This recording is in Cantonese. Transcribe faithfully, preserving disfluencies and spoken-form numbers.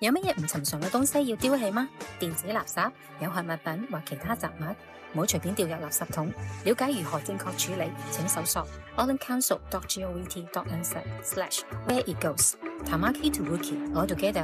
有乜嘢唔尋常嘅東西要丟棄嗎？電子垃圾、有害物品或其他雜物，唔好隨便掉入垃圾桶。了解如何正確處理，請搜索 auckland council dot govt dot n z slash where it goes。Tamaki to Wiki all together。